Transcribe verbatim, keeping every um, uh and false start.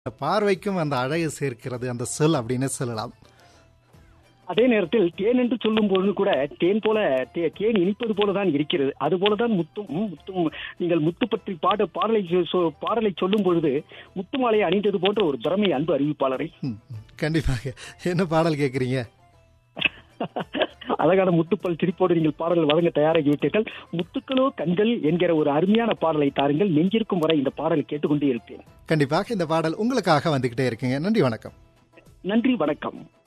பார்வைக்கும் அந்த அழகு சேர்க்கிறது அந்த சொல் அப்படின்னு சொல்லலாம். அதே நேரத்தில் தேன் என்று சொல்லும் பொழுது கூட தேன் போல தே- தேன் இனிப்பது போலதான் இருக்கிறது. அது போலதான் முத்தும் முத்தும் நீங்கள் முத்து பற்றி பாட பாடலை சொ- சொ- பாடலை சொல்லும் பொழுது முத்து மாலையை அணிந்தது போன்ற ஒரு திறமை அன்பு அறிவிப்பாளரை. ம், கண்டிப்பாக. என்ன பாடல் கேட்குறீங்க? அழகான முத்துப்பல் சிரிப்போடு நீங்கள் பாடல்கள் வழங்க தயாராகி விட்டீர்கள். முத்துக்களோ கண்கள் என்கிற ஒரு அருமையான பாடலை தாருங்கள். நெஞ்சிருக்கும் வரை இந்த பாடலை கேட்டுக்கொண்டே இருப்பேன். கண்டிப்பாக இந்த பாடல் உங்களுக்காக வந்துகிட்டே இருக்குங்க. நன்றி, வணக்கம். நன்றி, வணக்கம்.